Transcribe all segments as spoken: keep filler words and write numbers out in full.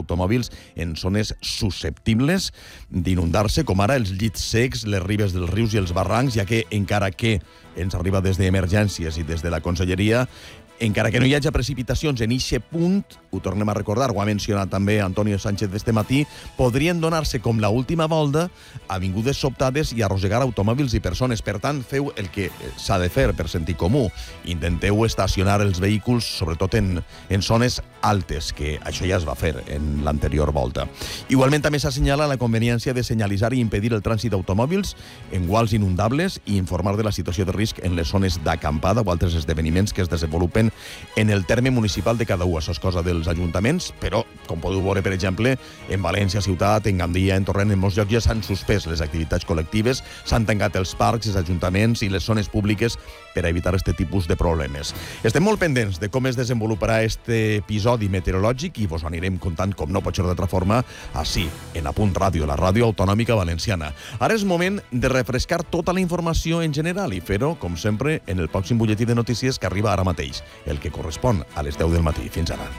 d'automòbils en zones susceptibles d'inundar-se, com ara els llits secs, les ribes dels rius i els barrancs, ja que encara que ens arriba des d'emergències i des de la Conselleria, encara que no hi hagi precipitacions en eixe punt, ho tornem a recordar, ho ha mencionat també Antonio Sánchez d'este matí, podrien donar-se com la última volta avingudes sobtades i arrossegar automòbils i persones. Per tant, feu el que s'ha de fer per sentit comú. Intenteu estacionar els vehicles, sobretot en, en zones altes, que això ja es va fer en l'anterior volta. Igualment també s'assenyala la conveniència de senyalitzar i impedir el trànsit d'automòbils en guals inundables i informar de la situació de risc en les zones d'acampada o altres esdeveniments que es desenvolupen en el terme municipal de cada un. Això és cosa dels ajuntaments, però, com podeu veure, per exemple, en València ciutat, en Gandia, en Torrent, en molts llocs ja s'han suspès les activitats col·lectives, s'han tancat els parcs, els ajuntaments i les zones públiques per a evitar aquest tipus de problemes. Estem molt pendents de com es desenvoluparà este episodi meteorològic i vos anirem contant, com no pot ser d'altra forma, així, en A Punt Ràdio, la ràdio autonòmica valenciana. Ara és moment de refrescar tota la informació en general i fer-ho, com sempre, en el pròxim butlletí de notícies que arriba ara mateix, el que correspon a les deu del matí. Fins ara.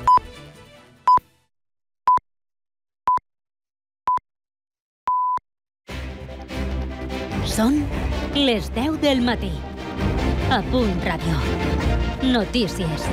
Són les deu del matí. A Punt Ràdio. Notícies.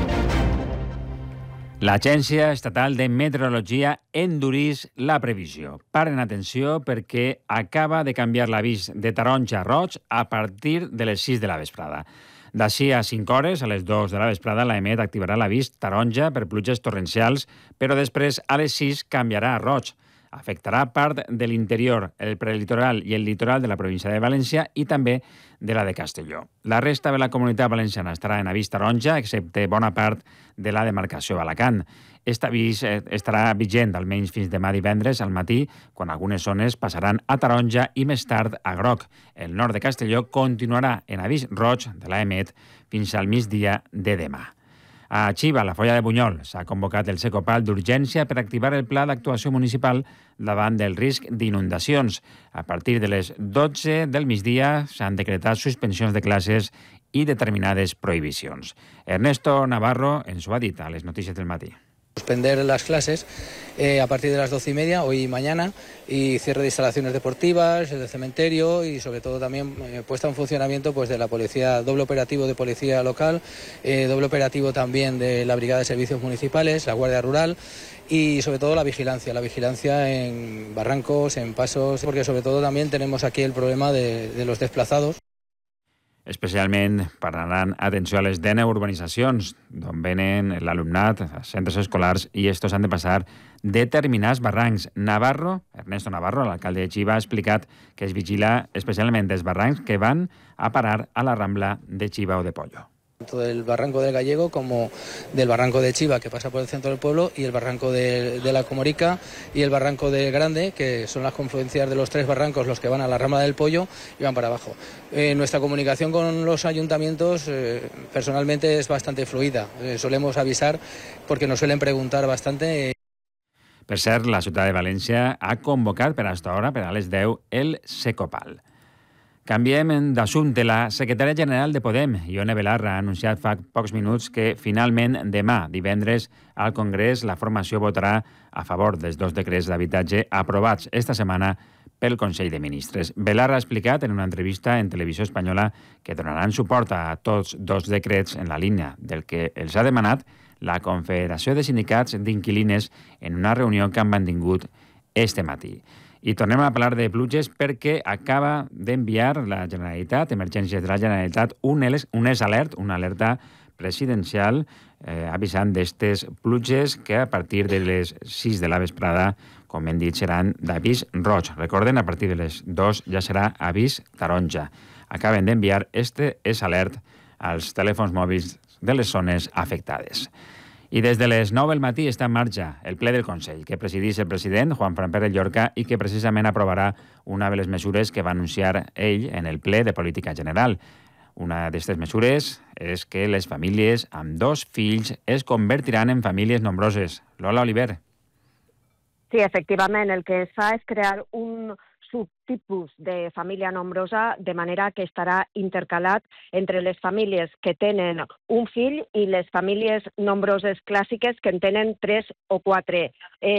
L'Agència Estatal de Meteorologia endureix la previsió. Paren atenció perquè acaba de canviar l'avís de taronja a roig a partir de les sis de la vesprada. D'ací a cinc hores, a les dues de la vesprada, l'EMET activarà l'avís taronja per pluges torrencials, però després a les sis canviarà a roig. Afectarà part de l'interior, el prelitoral i el litoral de la província de València i també de la de Castelló. La resta de la comunitat valenciana estarà en avís taronja, excepte bona part de la demarcació d'Alacant. Aquest avís estarà vigent almenys fins demà divendres al matí, quan algunes zones passaran a taronja i més tard a groc. El nord de Castelló continuarà en avís roig de l'EMET fins al migdia de demà. A Xiva, la Foia de Bunyol, s'ha convocat el Secopal d'urgència per activar el pla d'actuació municipal davant del risc d'inundacions. A partir de les dotze del migdia s'han decretat suspensions de classes i determinades prohibicions. Ernesto Navarro ens ho ha dit a les notícies del matí. Suspender las clases eh, a partir de las doce y media, hoy y mañana, y cierre de instalaciones deportivas, el cementerio y sobre todo también eh, puesta en funcionamiento pues de la policía, doble operativo de policía local, eh, doble operativo también de la Brigada de Servicios Municipales, la Guardia Rural y sobre todo la vigilancia, la vigilancia en barrancos, en pasos, porque sobre todo también tenemos aquí el problema de, de los desplazados. Especialment pararan atenció a les deu urbanitzacions d'on venen l'alumnat, els centres escolars, i estos han de passar determinats barrancs. Navarro, Ernesto Navarro, l'alcalde de Xiva, ha explicat que es vigila especialment els barrancs que van a parar a la Rambla de Xiva o de Pollo. Tanto del barranco del Gallego como del barranco de Xiva, que pasa por el centro del pueblo, y el barranco de, de la Comorica y el barranco del Grande, que son las confluencias de los tres barrancos, los que van a la Rambla del Pollo y van para abajo. Eh, nuestra comunicación con los ayuntamientos eh, personalmente es bastante fluida. Eh, solemos avisar porque nos suelen preguntar bastante. Eh. Per cert, la ciutat de València ha convocat per a esta hora, per a les deu, el Secopal. Canviem d'assumpte. La secretària general de Podem, Ione Belarra, ha anunciat fa pocs minuts que finalment demà, divendres, al Congrés la formació votarà a favor dels dos decrets d'habitatge aprovats esta setmana pel Consell de Ministres. Belarra ha explicat en una entrevista en Televisió Espanyola que donaran suport a tots dos decrets en la línia del que els ha demanat la Confederació de Sindicats d'Inquilines en una reunió que han mantingut este matí. I tornem a parlar de pluges perquè acaba d'enviar la Generalitat, Emergències de la Generalitat, un es alert, una alerta presidencial eh, avisant d'estes pluges que a partir de les sis de la vesprada, com hem dit, seran d'avís roig. Recorden, a partir de les dues ja serà avís taronja. Acaben d'enviar este es alert als telèfons mòbils de les zones afectades. I des de les nou del matí està en marxa el ple del Consell, que presideix el president, Juan Fran Pérez Llorca, i que precisament aprovarà una de les mesures que va anunciar ell en el ple de política general. Una d'aquestes mesures és que les famílies amb dos fills es convertiran en famílies nombroses. Lola Oliver. Sí, efectivament, el que es fa és crear un subtipus de família nombrosa, de manera que estarà intercalat entre les famílies que tenen un fill i les famílies nombroses clàssiques que en tenen tres o quatre. Eh,